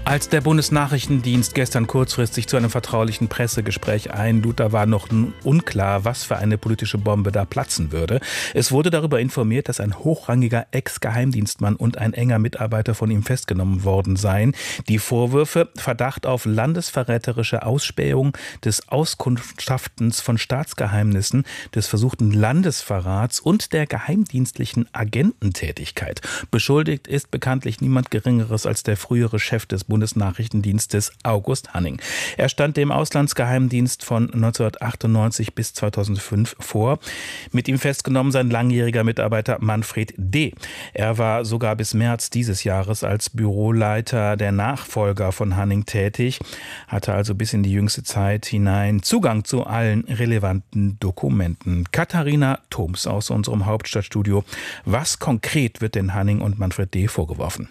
Als der Bundesnachrichtendienst gestern kurzfristig zu einem vertraulichen Pressegespräch einlud, da war noch unklar, was für eine politische Bombe da platzen würde. Es wurde darüber informiert, dass ein hochrangiger Ex-Geheimdienstmann und ein enger Mitarbeiter von ihm festgenommen worden seien. Die Vorwürfe: Verdacht auf landesverräterische Ausspähung, des Auskundschaftens von Staatsgeheimnissen, des versuchten Landesverrats und der geheimdienstlichen Agententätigkeit. Beschuldigt ist bekanntlich niemand Geringeres als der frühere Chef des Bundesnachrichtendienstes August Hanning. Er stand dem Auslandsgeheimdienst von 1998 bis 2005 vor. Mit ihm festgenommen sein langjähriger Mitarbeiter Manfred D. Er war sogar bis März dieses Jahres als Büroleiter der Nachfolger von Hanning tätig, hatte also bis in die jüngste Zeit hinein Zugang zu allen relevanten Dokumenten. Katharina Thoms aus unserem Hauptstadtstudio. Was konkret wird denn Hanning und Manfred D. vorgeworfen?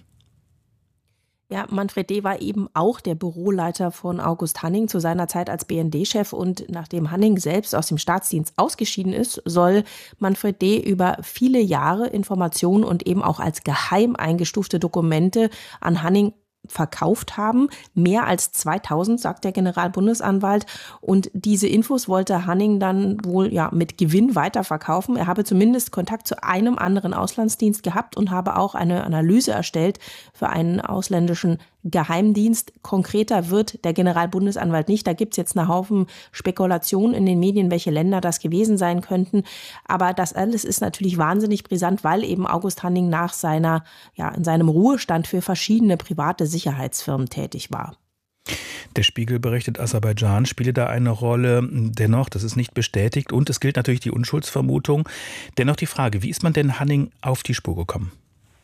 Ja, Manfred D. war eben auch der Büroleiter von August Hanning zu seiner Zeit als BND-Chef, und nachdem Hanning selbst aus dem Staatsdienst ausgeschieden ist, soll Manfred D. über viele Jahre Informationen und eben auch als geheim eingestufte Dokumente an Hanning verkauft haben. Mehr als 2000, sagt der Generalbundesanwalt. Und diese Infos wollte Hanning dann wohl mit Gewinn weiterverkaufen. Er habe zumindest Kontakt zu einem anderen Auslandsdienst gehabt und habe auch eine Analyse erstellt für einen ausländischen Geheimdienst. Konkreter wird der Generalbundesanwalt nicht. Da gibt es jetzt einen Haufen Spekulationen in den Medien, welche Länder das gewesen sein könnten. Aber das alles ist natürlich wahnsinnig brisant, weil eben August Hanning nach in seinem Ruhestand für verschiedene private Sicherheitsfirmen tätig war. Der Spiegel berichtet, Aserbaidschan spiele da eine Rolle. Dennoch, das ist nicht bestätigt, und es gilt natürlich die Unschuldsvermutung. Dennoch die Frage: Wie ist man denn Hanning auf die Spur gekommen?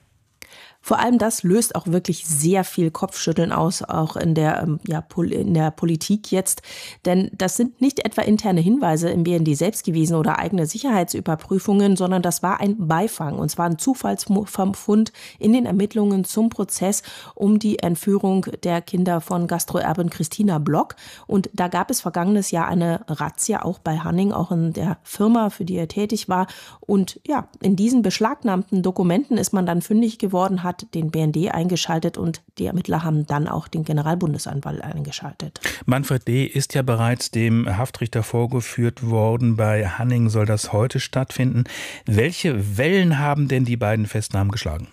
Vor allem das löst auch wirklich sehr viel Kopfschütteln aus, auch in der Politik jetzt. Denn das sind nicht etwa interne Hinweise im BND selbst gewesen oder eigene Sicherheitsüberprüfungen, sondern das war ein Beifang. Und zwar ein Zufallsfund in den Ermittlungen zum Prozess um die Entführung der Kinder von Gastroerbin Christina Block. Und da gab es vergangenes Jahr eine Razzia auch bei Hanning, auch in der Firma, für die er tätig war. Und in diesen beschlagnahmten Dokumenten ist man dann fündig geworden, hat den BND eingeschaltet, und die Ermittler haben dann auch den Generalbundesanwalt eingeschaltet. Manfred D. ist ja bereits dem Haftrichter vorgeführt worden. Bei Hanning soll das heute stattfinden. Welche Wellen haben denn die beiden Festnahmen geschlagen?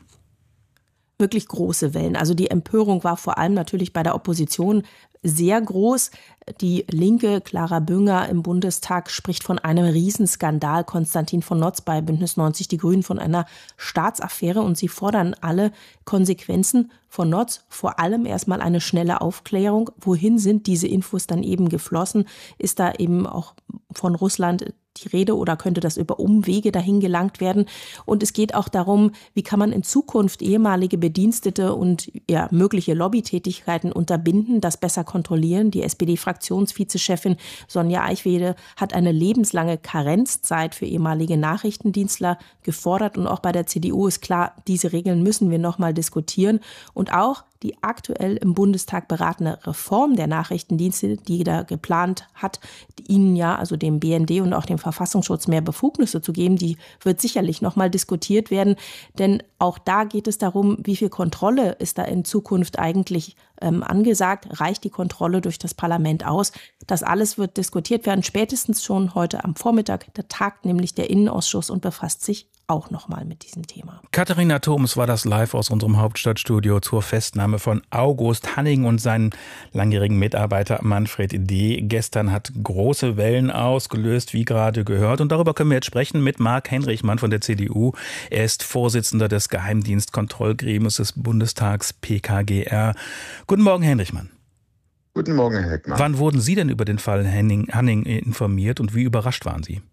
Wirklich große Wellen. Also die Empörung war vor allem natürlich bei der Opposition sehr groß. Die Linke, Clara Bünger im Bundestag, spricht von einem Riesenskandal. Konstantin von Notz bei Bündnis 90 Die Grünen von einer Staatsaffäre, und sie fordern alle Konsequenzen von Notz. Vor allem erstmal eine schnelle Aufklärung. Wohin sind diese Infos dann eben geflossen? Ist da eben auch von Russland die Rede oder könnte das über Umwege dahin gelangt werden? Und es geht auch darum, wie kann man in Zukunft ehemalige Bedienstete und mögliche Lobbytätigkeiten unterbinden, das besser kontrollieren. Die SPD-Fraktionsvizechefin Sonja Eichwede hat eine lebenslange Karenzzeit für ehemalige Nachrichtendienstler gefordert, und auch bei der CDU ist klar, diese Regeln müssen wir nochmal diskutieren. Und auch die aktuell im Bundestag beratene Reform der Nachrichtendienste, die da geplant hat, ihnen also dem BND und auch dem Verfassungsschutz mehr Befugnisse zu geben, die wird sicherlich nochmal diskutiert werden. Denn auch da geht es darum, wie viel Kontrolle ist da in Zukunft eigentlich angesagt. Reicht die Kontrolle durch das Parlament aus? Das alles wird diskutiert werden, spätestens schon heute am Vormittag. Da tagt nämlich der Innenausschuss und befasst sich auch nochmal mit diesem Thema. Katharina Thoms war das live aus unserem Hauptstadtstudio zur Festnahme von August Hanning und seinen langjährigen Mitarbeiter Manfred D. Gestern hat große Wellen ausgelöst, wie gerade gehört. Und darüber können wir jetzt sprechen mit Marc Henrichmann von der CDU. Er ist Vorsitzender des Geheimdienstkontrollgremiums des Bundestags PKGR. Guten Morgen, Herr Henrichmann. Guten Morgen, Herr Heckmann. Wann wurden Sie denn über den Fall Hanning informiert und wie überrascht waren Sie?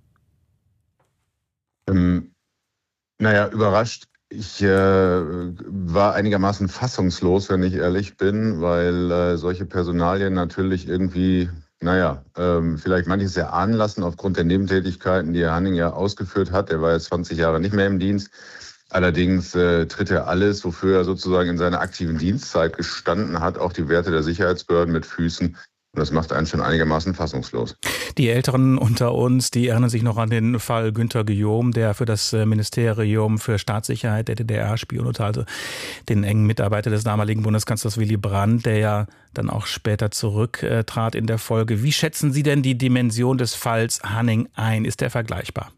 Überrascht. Ich war einigermaßen fassungslos, wenn ich ehrlich bin, weil solche Personalien natürlich irgendwie, vielleicht manches erahnen lassen aufgrund der Nebentätigkeiten, die Herr Hanning ja ausgeführt hat. Er war jetzt 20 Jahre nicht mehr im Dienst. Allerdings tritt er alles, wofür er sozusagen in seiner aktiven Dienstzeit gestanden hat, auch die Werte der Sicherheitsbehörden mit Füßen. Und das macht einen schon einigermaßen fassungslos. Die Älteren unter uns, die erinnern sich noch an den Fall Günter Guillaume, der für das Ministerium für Staatssicherheit der DDR spionierte, also den engen Mitarbeiter des damaligen Bundeskanzlers Willy Brandt, der ja dann auch später zurücktrat in der Folge. Wie schätzen Sie denn die Dimension des Falls Hanning ein? Ist der vergleichbar?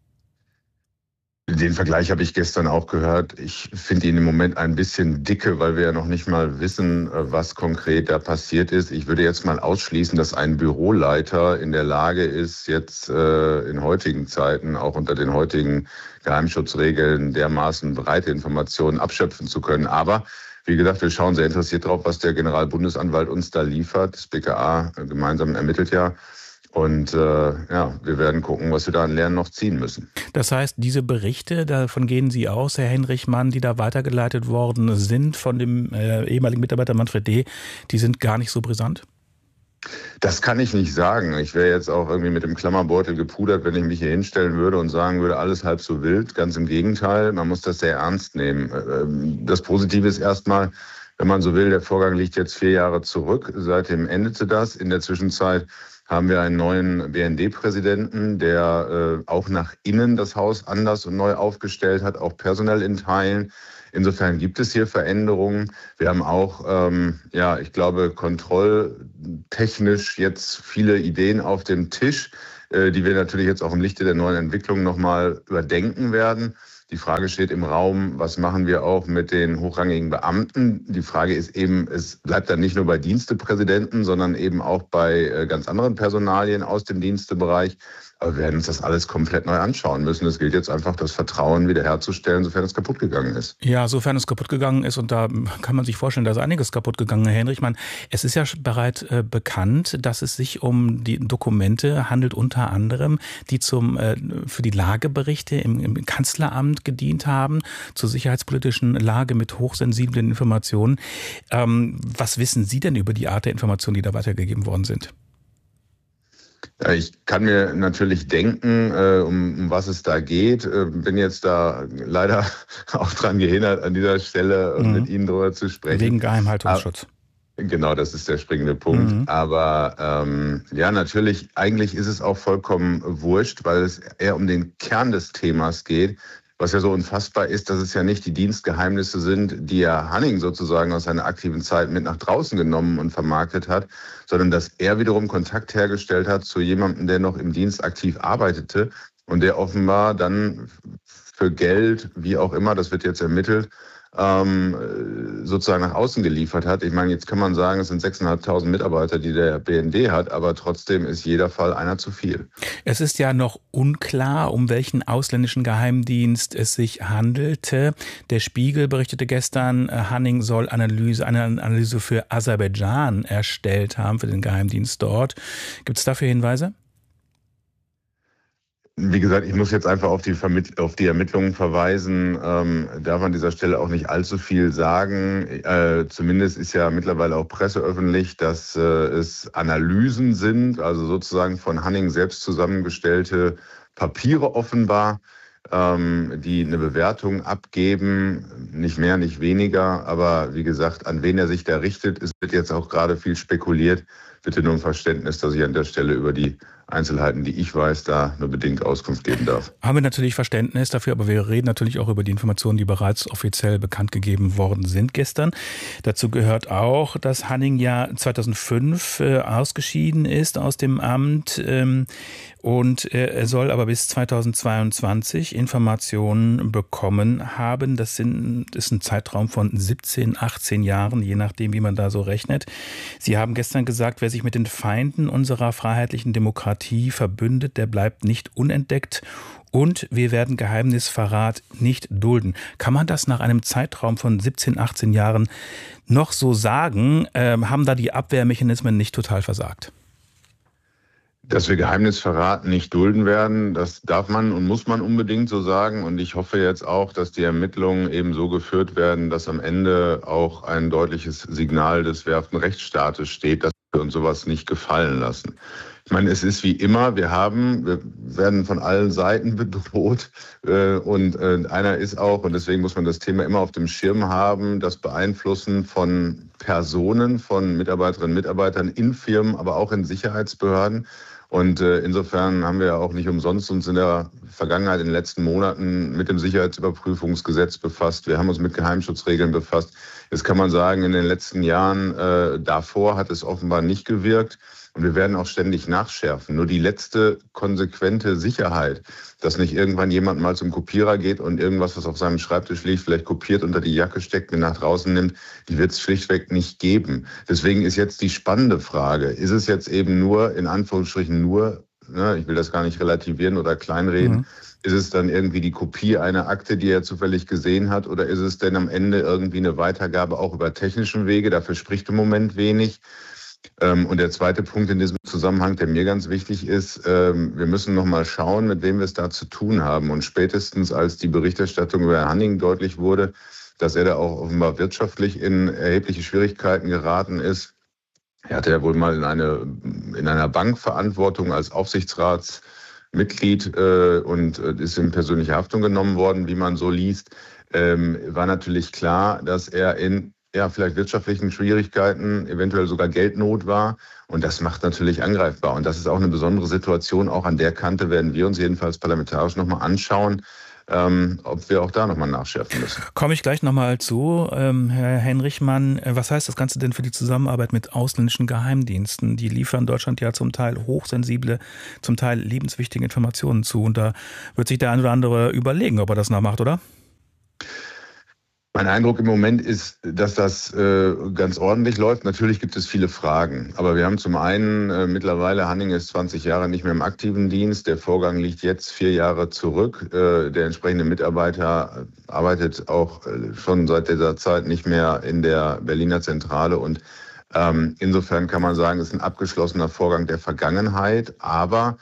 Den Vergleich habe ich gestern auch gehört. Ich finde ihn im Moment ein bisschen dicke, weil wir ja noch nicht mal wissen, was konkret da passiert ist. Ich würde jetzt mal ausschließen, dass ein Büroleiter in der Lage ist, jetzt in heutigen Zeiten, auch unter den heutigen Geheimschutzregeln, dermaßen breite Informationen abschöpfen zu können. Aber wie gesagt, wir schauen sehr interessiert drauf, was der Generalbundesanwalt uns da liefert. Das BKA gemeinsam ermittelt ja. Und wir werden gucken, was wir da an Lernen noch ziehen müssen. Das heißt, diese Berichte, davon gehen Sie aus, Herr Henrichmann, die da weitergeleitet worden sind von dem ehemaligen Mitarbeiter Manfred D., die sind gar nicht so brisant? Das kann ich nicht sagen. Ich wäre jetzt auch irgendwie mit dem Klammerbeutel gepudert, wenn ich mich hier hinstellen würde und sagen würde, alles halb so wild. Ganz im Gegenteil, man muss das sehr ernst nehmen. Das Positive ist erstmal, wenn man so will, der Vorgang liegt jetzt 4 Jahre zurück. Seitdem endete das. In der Zwischenzeit haben wir einen neuen BND-Präsidenten, der auch nach innen das Haus anders und neu aufgestellt hat, auch personell in Teilen. Insofern gibt es hier Veränderungen. Wir haben auch, ich glaube, kontrolltechnisch jetzt viele Ideen auf dem Tisch, die wir natürlich jetzt auch im Lichte der neuen Entwicklungen nochmal überdenken werden. Die Frage steht im Raum, was machen wir auch mit den hochrangigen Beamten? Die Frage ist eben, es bleibt dann nicht nur bei Dienstepräsidenten, sondern eben auch bei ganz anderen Personalien aus dem Dienstebereich. Aber wir werden uns das alles komplett neu anschauen müssen. Es gilt jetzt einfach, das Vertrauen wiederherzustellen, sofern es kaputt gegangen ist. Ja, sofern es kaputt gegangen ist. Und da kann man sich vorstellen, da ist einiges kaputt gegangen, Herr Henrichmann. Es ist ja bereits bekannt, dass es sich um die Dokumente handelt, unter anderem, die für die Lageberichte im Kanzleramt gedient haben, zur sicherheitspolitischen Lage mit hochsensiblen Informationen. Was wissen Sie denn über die Art der Informationen, die da weitergegeben worden sind? Ich kann mir natürlich denken, um was es da geht. Bin jetzt da leider auch dran gehindert, an dieser Stelle mit Ihnen darüber zu sprechen. Wegen Geheimhaltungsschutz. Genau, das ist der springende Punkt. Aber natürlich, eigentlich ist es auch vollkommen wurscht, weil es eher um den Kern des Themas geht. Was ja so unfassbar ist, dass es ja nicht die Dienstgeheimnisse sind, die Herr Hanning sozusagen aus seiner aktiven Zeit mit nach draußen genommen und vermarktet hat, sondern dass er wiederum Kontakt hergestellt hat zu jemandem, der noch im Dienst aktiv arbeitete und der offenbar dann für Geld, wie auch immer, das wird jetzt ermittelt, sozusagen nach außen geliefert hat. Ich meine, jetzt kann man sagen, es sind 6.500 Mitarbeiter, die der BND hat, aber trotzdem ist jeder Fall einer zu viel. Es ist ja noch unklar, um welchen ausländischen Geheimdienst es sich handelte. Der Spiegel berichtete gestern, Hanning soll eine Analyse für Aserbaidschan erstellt haben, für den Geheimdienst dort. Gibt es dafür Hinweise? Wie gesagt, ich muss jetzt einfach auf die Ermittlungen verweisen. Darf an dieser Stelle auch nicht allzu viel sagen. Zumindest ist ja mittlerweile auch presseöffentlich, dass es Analysen sind, also sozusagen von Hanning selbst zusammengestellte Papiere offenbar, die eine Bewertung abgeben, nicht mehr, nicht weniger. Aber wie gesagt, an wen er sich da richtet, es wird jetzt auch gerade viel spekuliert. Bitte nur um Verständnis, dass ich an der Stelle über die Einzelheiten, die ich weiß, da nur bedingt Auskunft geben darf. Haben wir natürlich Verständnis dafür, aber wir reden natürlich auch über die Informationen, die bereits offiziell bekannt gegeben worden sind gestern. Dazu gehört auch, dass Hanning ja 2005 ausgeschieden ist aus dem Amt und er soll aber bis 2022 Informationen bekommen haben. Das ist ein Zeitraum von 17, 18 Jahren, je nachdem, wie man da so rechnet. Sie haben gestern gesagt, wer sich mit den Feinden unserer freiheitlichen Demokratie verbündet, der bleibt nicht unentdeckt und wir werden Geheimnisverrat nicht dulden. Kann man das nach einem Zeitraum von 17, 18 Jahren noch so sagen? Haben da die Abwehrmechanismen nicht total versagt? Dass wir Geheimnisverrat nicht dulden werden, das darf man und muss man unbedingt so sagen. Und ich hoffe jetzt auch, dass die Ermittlungen eben so geführt werden, dass am Ende auch ein deutliches Signal des wehrhaften Rechtsstaates steht, dass wir uns sowas nicht gefallen lassen. Ich meine, es ist wie immer, wir werden von allen Seiten bedroht und einer ist auch, und deswegen muss man das Thema immer auf dem Schirm haben, das Beeinflussen von Personen, von Mitarbeiterinnen und Mitarbeitern in Firmen, aber auch in Sicherheitsbehörden. Und insofern haben wir ja auch nicht umsonst uns in der Vergangenheit, in den letzten Monaten mit dem Sicherheitsüberprüfungsgesetz befasst. Wir haben uns mit Geheimschutzregeln befasst. Jetzt kann man sagen, in den letzten Jahren davor hat es offenbar nicht gewirkt. Und wir werden auch ständig nachschärfen. Nur die letzte konsequente Sicherheit, dass nicht irgendwann jemand mal zum Kopierer geht und irgendwas, was auf seinem Schreibtisch liegt, vielleicht kopiert, unter die Jacke steckt, mit nach draußen nimmt, die wird es schlichtweg nicht geben. Deswegen ist jetzt die spannende Frage, ist es jetzt eben nur, in Anführungsstrichen nur, ich will das gar nicht relativieren oder kleinreden, ist es dann irgendwie die Kopie einer Akte, die er zufällig gesehen hat, oder ist es denn am Ende irgendwie eine Weitergabe auch über technischen Wege? Dafür spricht im Moment wenig. Und der zweite Punkt in diesem Zusammenhang, der mir ganz wichtig ist, wir müssen noch mal schauen, mit wem wir es da zu tun haben. Und spätestens als die Berichterstattung über Herrn Hanning deutlich wurde, dass er da auch offenbar wirtschaftlich in erhebliche Schwierigkeiten geraten ist. Er hatte ja wohl mal in einer Bank Verantwortung als Aufsichtsratsmitglied und ist in persönliche Haftung genommen worden, wie man so liest. War natürlich klar, dass er in vielleicht wirtschaftlichen Schwierigkeiten, eventuell sogar Geldnot war. Und das macht natürlich angreifbar. Und das ist auch eine besondere Situation. Auch an der Kante werden wir uns jedenfalls parlamentarisch nochmal anschauen, ob wir auch da nochmal nachschärfen müssen. Komme ich gleich nochmal zu. Herr Henrichmann, was heißt das Ganze denn für die Zusammenarbeit mit ausländischen Geheimdiensten? Die liefern Deutschland ja zum Teil hochsensible, zum Teil lebenswichtige Informationen zu. Und da wird sich der ein oder andere überlegen, ob er das noch macht, oder? Mein Eindruck im Moment ist, dass das ganz ordentlich läuft. Natürlich gibt es viele Fragen. Aber wir haben zum einen mittlerweile, Hanning ist 20 Jahre nicht mehr im aktiven Dienst. Der Vorgang liegt jetzt 4 Jahre zurück. Der entsprechende Mitarbeiter arbeitet auch schon seit dieser Zeit nicht mehr in der Berliner Zentrale. Und insofern kann man sagen, es ist ein abgeschlossener Vorgang der Vergangenheit. Aber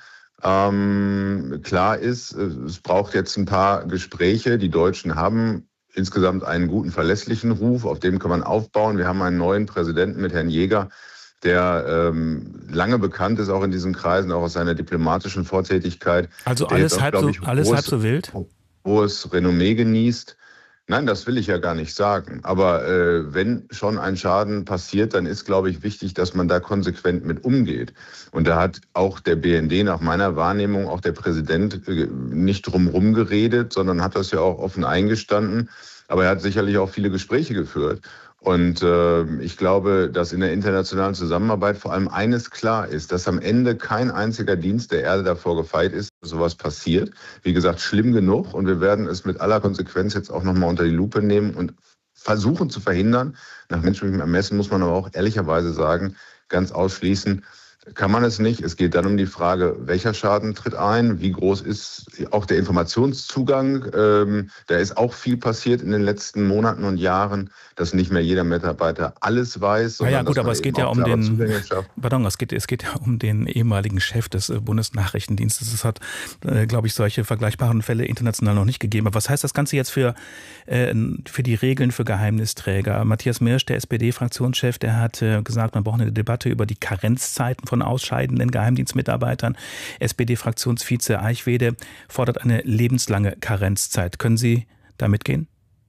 klar ist, es braucht jetzt ein paar Gespräche. Die Deutschen haben insgesamt einen guten, verlässlichen Ruf, auf dem kann man aufbauen. Wir haben einen neuen Präsidenten mit Herrn Jäger, der lange bekannt ist, auch in diesen Kreisen, auch aus seiner diplomatischen Vortätigkeit. Also alles halb so wild? Hohes Renommee genießt. Nein, das will ich ja gar nicht sagen. Aber wenn schon ein Schaden passiert, dann ist, glaube ich, wichtig, dass man da konsequent mit umgeht. Und da hat auch der BND nach meiner Wahrnehmung, auch der Präsident, nicht drumherum geredet, sondern hat das ja auch offen eingestanden. Aber er hat sicherlich auch viele Gespräche geführt. Und ich glaube, dass in der internationalen Zusammenarbeit vor allem eines klar ist, dass am Ende kein einziger Dienst der Erde davor gefeit ist, dass sowas passiert. Wie gesagt, schlimm genug. Und wir werden es mit aller Konsequenz jetzt auch nochmal unter die Lupe nehmen und versuchen zu verhindern. Nach menschlichem Ermessen muss man aber auch ehrlicherweise sagen, ganz ausschließen kann man es nicht. Es geht dann um die Frage, welcher Schaden tritt ein, wie groß ist auch der Informationszugang. Da ist auch viel passiert in den letzten Monaten und Jahren, dass nicht mehr jeder Mitarbeiter alles weiß. Ja gut, aber es geht ja um es geht ja um den ehemaligen Chef des Bundesnachrichtendienstes. Es hat, glaube ich, solche vergleichbaren Fälle international noch nicht gegeben. Aber was heißt das Ganze jetzt für die Regeln für Geheimnisträger? Matthias Mirsch, der SPD-Fraktionschef, der hat gesagt, man braucht eine Debatte über die Karenzzeiten von ausscheidenden Geheimdienstmitarbeitern. SPD-Fraktionsvize Eichwede fordert eine lebenslange Karenzzeit. Können Sie da mitgehen?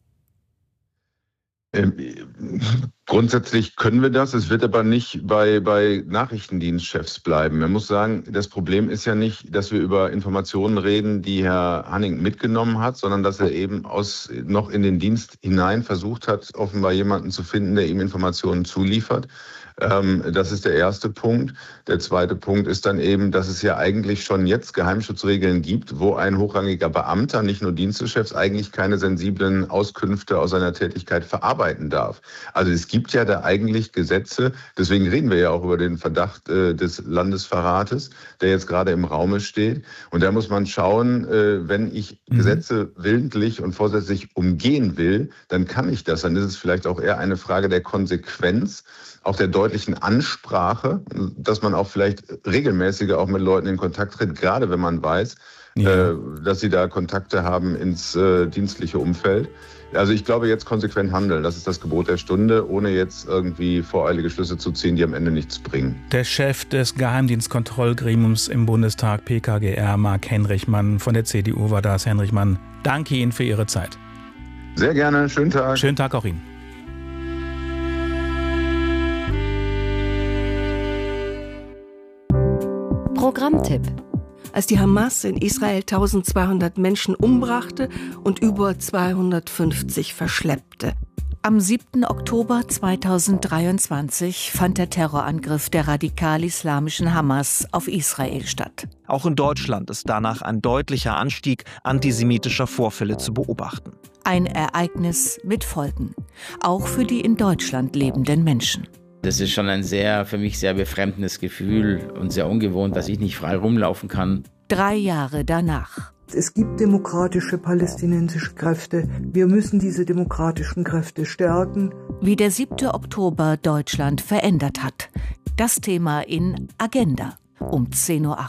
Grundsätzlich können wir das. Es wird aber nicht bei Nachrichtendienstchefs bleiben. Man muss sagen, das Problem ist ja nicht, dass wir über Informationen reden, die Herr Hanning mitgenommen hat, sondern dass er eben noch in den Dienst hinein versucht hat, offenbar jemanden zu finden, der ihm Informationen zuliefert. Das ist der erste Punkt. Der zweite Punkt ist dann eben, dass es ja eigentlich schon jetzt Geheimschutzregeln gibt, wo ein hochrangiger Beamter, nicht nur Dienstchefs, eigentlich keine sensiblen Auskünfte aus seiner Tätigkeit verarbeiten darf. Also es gibt ja da eigentlich Gesetze, deswegen reden wir ja auch über den Verdacht des Landesverrates, der jetzt gerade im Raume steht. Und da muss man schauen, wenn ich Gesetze willentlich und vorsätzlich umgehen will, dann kann ich das. Dann ist es vielleicht auch eher eine Frage der Konsequenz, auch der deutlichen Ansprache, dass man auch vielleicht regelmäßiger auch mit Leuten in Kontakt tritt, gerade wenn man weiß, dass sie da Kontakte haben ins dienstliche Umfeld. Also ich glaube, jetzt konsequent handeln, das ist das Gebot der Stunde, ohne jetzt irgendwie voreilige Schlüsse zu ziehen, die am Ende nichts bringen. Der Chef des Geheimdienstkontrollgremiums im Bundestag PKGR, Marc Henrichmann von der CDU war das. Henrichmann, danke Ihnen für Ihre Zeit. Sehr gerne, schönen Tag. Schönen Tag auch Ihnen. Programmtipp. Als die Hamas in Israel 1200 Menschen umbrachte und über 250 verschleppte. Am 7. Oktober 2023 fand der Terrorangriff der radikal-islamischen Hamas auf Israel statt. Auch in Deutschland ist danach ein deutlicher Anstieg antisemitischer Vorfälle zu beobachten. Ein Ereignis mit Folgen, auch für die in Deutschland lebenden Menschen. Das ist schon ein für mich sehr befremdendes Gefühl und sehr ungewohnt, dass ich nicht frei rumlaufen kann. 3 Jahre danach. Es gibt demokratische palästinensische Kräfte. Wir müssen diese demokratischen Kräfte stärken. Wie der 7. Oktober Deutschland verändert hat. Das Thema in Agenda um 10:08 Uhr.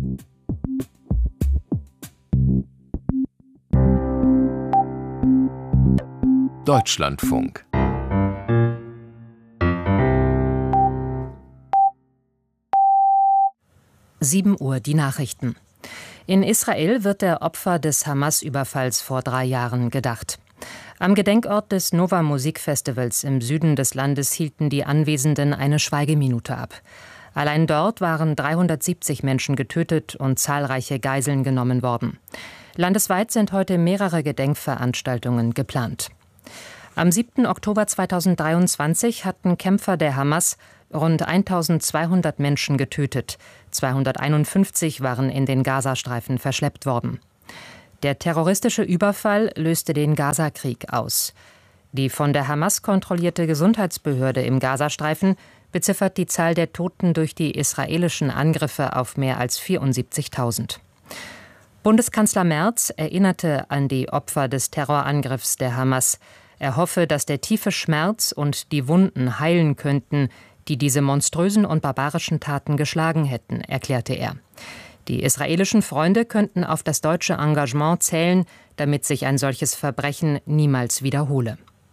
Deutschlandfunk. Uhr die Nachrichten. In Israel wird der Opfer des Hamas-Überfalls vor 3 Jahren gedacht. Am Gedenkort des Nova Musikfestivals im Süden des Landes hielten die Anwesenden eine Schweigeminute ab. Allein dort waren 370 Menschen getötet und zahlreiche Geiseln genommen worden. Landesweit sind heute mehrere Gedenkveranstaltungen geplant. Am 7. Oktober 2023 hatten Kämpfer der Hamas rund 1200 Menschen getötet. 251 waren in den Gazastreifen verschleppt worden. Der terroristische Überfall löste den Gazakrieg aus. Die von der Hamas kontrollierte Gesundheitsbehörde im Gazastreifen beziffert die Zahl der Toten durch die israelischen Angriffe auf mehr als 74.000. Bundeskanzler Merz erinnerte an die Opfer des Terrorangriffs der Hamas. Er hoffe, dass der tiefe Schmerz und die Wunden heilen könnten, die diese monströsen und barbarischen Taten geschlagen hätten, erklärte er. Die israelischen Freunde könnten auf das deutsche Engagement zählen, damit sich ein solches Verbrechen niemals wiederhole.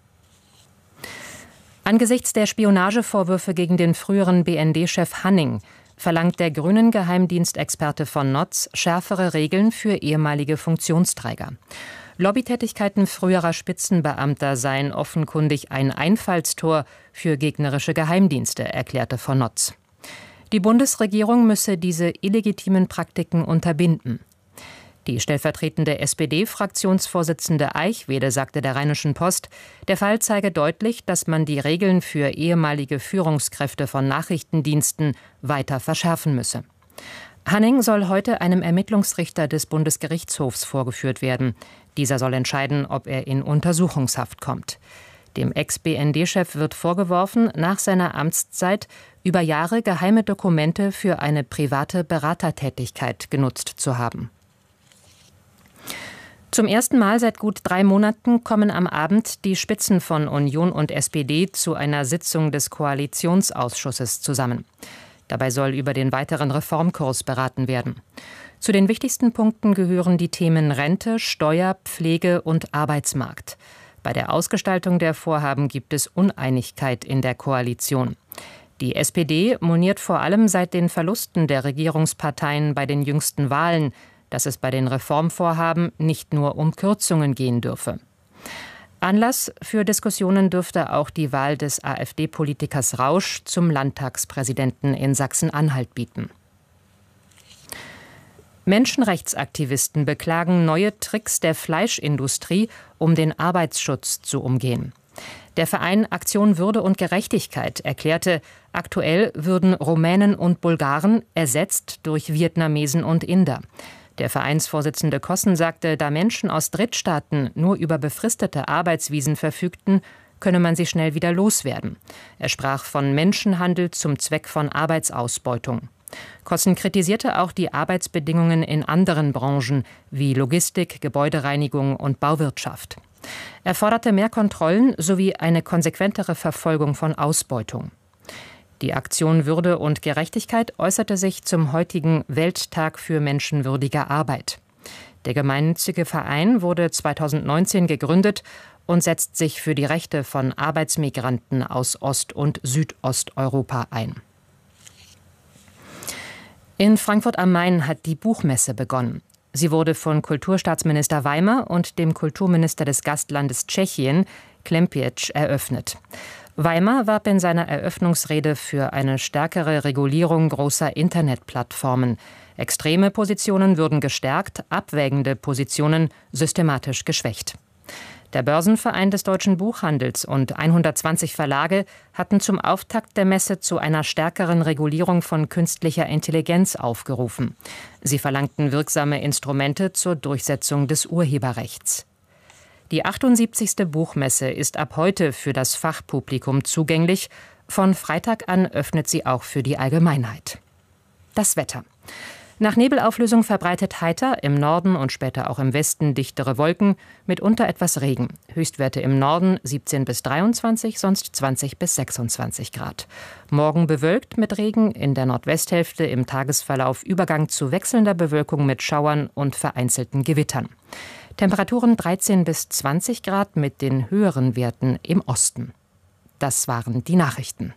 Angesichts der Spionagevorwürfe gegen den früheren BND-Chef Hanning verlangt der grünen Geheimdienstexperte von Notz schärfere Regeln für ehemalige Funktionsträger. Lobbytätigkeiten früherer Spitzenbeamter seien offenkundig ein Einfallstor für gegnerische Geheimdienste, erklärte von Notz. Die Bundesregierung müsse diese illegitimen Praktiken unterbinden. Die stellvertretende SPD-Fraktionsvorsitzende Eichwede sagte der Rheinischen Post, der Fall zeige deutlich, dass man die Regeln für ehemalige Führungskräfte von Nachrichtendiensten weiter verschärfen müsse. Hanning soll heute einem Ermittlungsrichter des Bundesgerichtshofs vorgeführt werden. Dieser soll entscheiden, ob er in Untersuchungshaft kommt. Dem Ex-BND-Chef wird vorgeworfen, nach seiner Amtszeit über Jahre geheime Dokumente für eine private Beratertätigkeit genutzt zu haben. Zum ersten Mal seit gut 3 Monaten kommen am Abend die Spitzen von Union und SPD zu einer Sitzung des Koalitionsausschusses zusammen. Dabei soll über den weiteren Reformkurs beraten werden. Zu den wichtigsten Punkten gehören die Themen Rente, Steuer, Pflege und Arbeitsmarkt. Bei der Ausgestaltung der Vorhaben gibt es Uneinigkeit in der Koalition. Die SPD moniert vor allem seit den Verlusten der Regierungsparteien bei den jüngsten Wahlen, dass es bei den Reformvorhaben nicht nur um Kürzungen gehen dürfe. Anlass für Diskussionen dürfte auch die Wahl des AfD-Politikers Rausch zum Landtagspräsidenten in Sachsen-Anhalt bieten. Menschenrechtsaktivisten beklagen neue Tricks der Fleischindustrie, um den Arbeitsschutz zu umgehen. Der Verein Aktion Würde und Gerechtigkeit erklärte, aktuell würden Rumänen und Bulgaren ersetzt durch Vietnamesen und Inder. Der Vereinsvorsitzende Kossen sagte, da Menschen aus Drittstaaten nur über befristete Arbeitsvisen verfügten, könne man sie schnell wieder loswerden. Er sprach von Menschenhandel zum Zweck von Arbeitsausbeutung. Kossen kritisierte auch die Arbeitsbedingungen in anderen Branchen wie Logistik, Gebäudereinigung und Bauwirtschaft. Er forderte mehr Kontrollen sowie eine konsequentere Verfolgung von Ausbeutung. Die Aktion Würde und Gerechtigkeit äußerte sich zum heutigen Welttag für menschenwürdige Arbeit. Der gemeinnützige Verein wurde 2019 gegründet und setzt sich für die Rechte von Arbeitsmigranten aus Ost- und Südosteuropa ein. In Frankfurt am Main hat die Buchmesse begonnen. Sie wurde von Kulturstaatsminister Weimer und dem Kulturminister des Gastlandes Tschechien, Klempiec, eröffnet. Weimer warb in seiner Eröffnungsrede für eine stärkere Regulierung großer Internetplattformen. Extreme Positionen würden gestärkt, abwägende Positionen systematisch geschwächt. Der Börsenverein des deutschen Buchhandels und 120 Verlage hatten zum Auftakt der Messe zu einer stärkeren Regulierung von künstlicher Intelligenz aufgerufen. Sie verlangten wirksame Instrumente zur Durchsetzung des Urheberrechts. Die 78. Buchmesse ist ab heute für das Fachpublikum zugänglich. Von Freitag an öffnet sie auch für die Allgemeinheit. Das Wetter. Nach Nebelauflösung verbreitet heiter, im Norden und später auch im Westen dichtere Wolken, mitunter etwas Regen. Höchstwerte im Norden 17 bis 23, sonst 20 bis 26 Grad. Morgen bewölkt mit Regen, in der Nordwesthälfte im Tagesverlauf Übergang zu wechselnder Bewölkung mit Schauern und vereinzelten Gewittern. Temperaturen 13 bis 20 Grad mit den höheren Werten im Osten. Das waren die Nachrichten.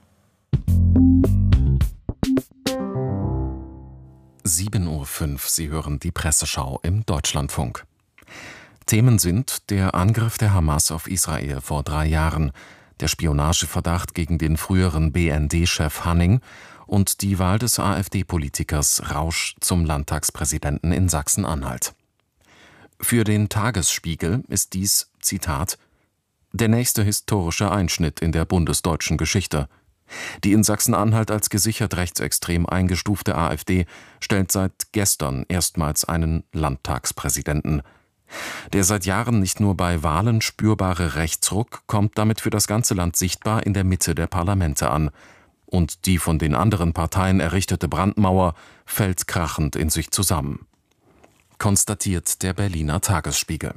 7:05 Uhr, Sie hören die Presseschau im Deutschlandfunk. Themen sind der Angriff der Hamas auf Israel vor 3 Jahren, der Spionageverdacht gegen den früheren BND-Chef Hanning und die Wahl des AfD-Politikers Rausch zum Landtagspräsidenten in Sachsen-Anhalt. Für den Tagesspiegel ist dies, Zitat, der nächste historische Einschnitt in der bundesdeutschen Geschichte. Die in Sachsen-Anhalt als gesichert rechtsextrem eingestufte AfD stellt seit gestern erstmals einen Landtagspräsidenten. Der seit Jahren nicht nur bei Wahlen spürbare Rechtsruck kommt damit für das ganze Land sichtbar in der Mitte der Parlamente an. Und die von den anderen Parteien errichtete Brandmauer fällt krachend in sich zusammen. Konstatiert der Berliner Tagesspiegel.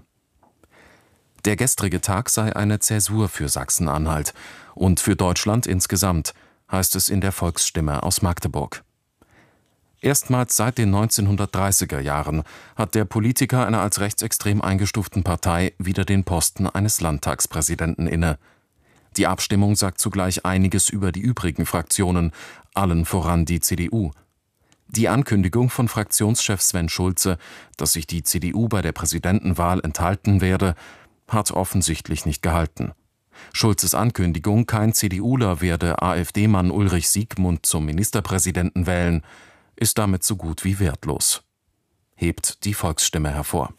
Der gestrige Tag sei eine Zäsur für Sachsen-Anhalt und für Deutschland insgesamt, heißt es in der Volksstimme aus Magdeburg. Erstmals seit den 1930er Jahren hat der Politiker einer als rechtsextrem eingestuften Partei wieder den Posten eines Landtagspräsidenten inne. Die Abstimmung sagt zugleich einiges über die übrigen Fraktionen, allen voran die CDU. Die Ankündigung von Fraktionschef Sven Schulze, dass sich die CDU bei der Präsidentenwahl enthalten werde, hat offensichtlich nicht gehalten. Schulzes Ankündigung, kein CDUler werde AfD-Mann Ulrich Siegmund zum Ministerpräsidenten wählen, ist damit so gut wie wertlos. Hebt die Volksstimme hervor.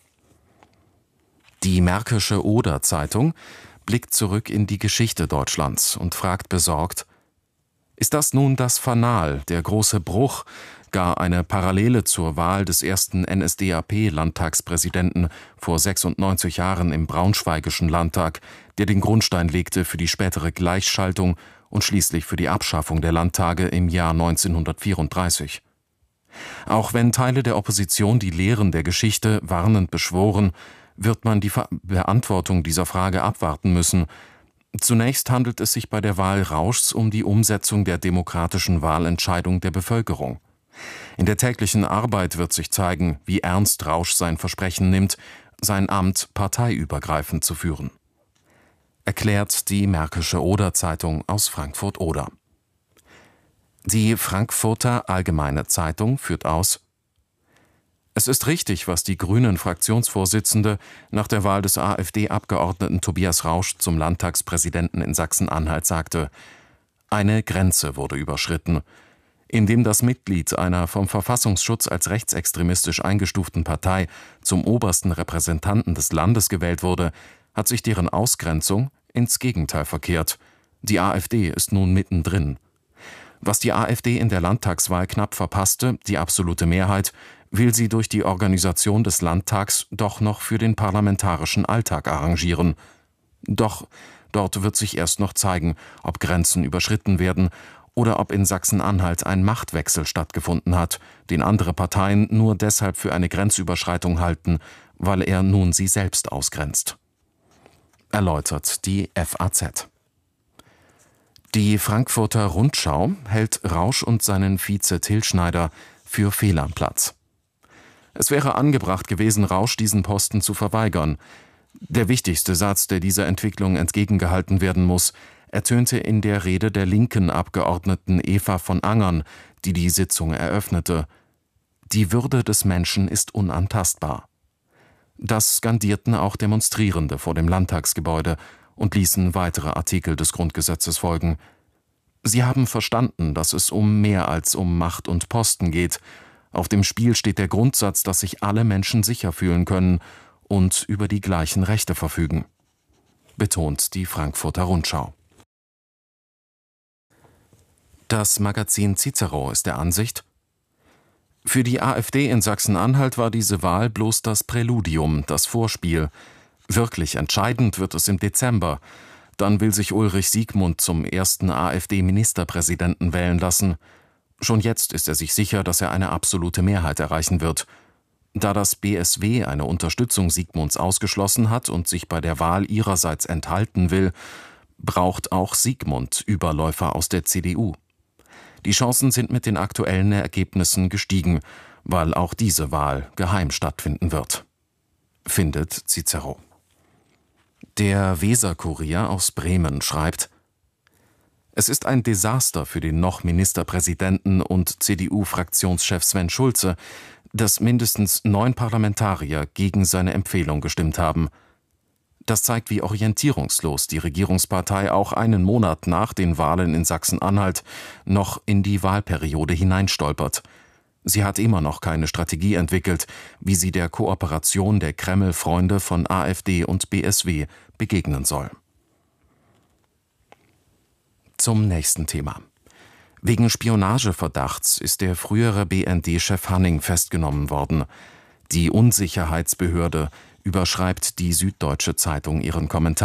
Die Märkische Oder-Zeitung blickt zurück in die Geschichte Deutschlands und fragt besorgt: Ist das nun das Fanal, der große Bruch, gar eine Parallele zur Wahl des ersten NSDAP-Landtagspräsidenten vor 96 Jahren im Braunschweigischen Landtag, der den Grundstein legte für die spätere Gleichschaltung und schließlich für die Abschaffung der Landtage im Jahr 1934? Auch wenn Teile der Opposition die Lehren der Geschichte warnend beschworen, wird man die Beantwortung dieser Frage abwarten müssen. Zunächst handelt es sich bei der Wahl Rauschs um die Umsetzung der demokratischen Wahlentscheidung der Bevölkerung. In der täglichen Arbeit wird sich zeigen, wie ernst Rausch sein Versprechen nimmt, sein Amt parteiübergreifend zu führen. Erklärt die Märkische Oder-Zeitung aus Frankfurt-Oder. Die Frankfurter Allgemeine Zeitung führt aus: Es ist richtig, was die Grünen-Fraktionsvorsitzende nach der Wahl des AfD-Abgeordneten Tobias Rausch zum Landtagspräsidenten in Sachsen-Anhalt sagte. Eine Grenze wurde überschritten. Indem das Mitglied einer vom Verfassungsschutz als rechtsextremistisch eingestuften Partei zum obersten Repräsentanten des Landes gewählt wurde, hat sich deren Ausgrenzung ins Gegenteil verkehrt. Die AfD ist nun mittendrin. Was die AfD in der Landtagswahl knapp verpasste, die absolute Mehrheit, will sie durch die Organisation des Landtags doch noch für den parlamentarischen Alltag arrangieren. Doch dort wird sich erst noch zeigen, ob Grenzen überschritten werden oder ob in Sachsen-Anhalt ein Machtwechsel stattgefunden hat, den andere Parteien nur deshalb für eine Grenzüberschreitung halten, weil er nun sie selbst ausgrenzt. Erläutert die FAZ. Die Frankfurter Rundschau hält Rausch und seinen Vize Till Schneider für fehl am Platz. Es wäre angebracht gewesen, Rausch diesen Posten zu verweigern. Der wichtigste Satz, der dieser Entwicklung entgegengehalten werden muss, ertönte in der Rede der linken Abgeordneten Eva von Angern, die die Sitzung eröffnete. Die Würde des Menschen ist unantastbar. Das skandierten auch Demonstrierende vor dem Landtagsgebäude und ließen weitere Artikel des Grundgesetzes folgen. Sie haben verstanden, dass es um mehr als um Macht und Posten geht. Auf dem Spiel steht der Grundsatz, dass sich alle Menschen sicher fühlen können und über die gleichen Rechte verfügen, betont die Frankfurter Rundschau. Das Magazin Cicero ist der Ansicht: Für die AfD in Sachsen-Anhalt war diese Wahl bloß das Präludium, das Vorspiel. Wirklich entscheidend wird es im Dezember. Dann will sich Ulrich Siegmund zum ersten AfD-Ministerpräsidenten wählen lassen. Schon jetzt ist er sich sicher, dass er eine absolute Mehrheit erreichen wird. Da das BSW eine Unterstützung Siegmunds ausgeschlossen hat und sich bei der Wahl ihrerseits enthalten will, braucht auch Siegmund Überläufer aus der CDU. Die Chancen sind mit den aktuellen Ergebnissen gestiegen, weil auch diese Wahl geheim stattfinden wird, findet Cicero. Der Weser-Kurier aus Bremen schreibt: Es ist ein Desaster für den noch Ministerpräsidenten und CDU-Fraktionschef Sven Schulze, dass mindestens 9 Parlamentarier gegen seine Empfehlung gestimmt haben. Das zeigt, wie orientierungslos die Regierungspartei auch einen Monat nach den Wahlen in Sachsen-Anhalt noch in die Wahlperiode hineinstolpert. Sie hat immer noch keine Strategie entwickelt, wie sie der Kooperation der Kreml-Freunde von AfD und BSW begegnen soll. Zum nächsten Thema. Wegen Spionageverdachts ist der frühere BND-Chef Hanning festgenommen worden. Die Unsicherheitsbehörde überschreibt die Süddeutsche Zeitung ihren Kommentar.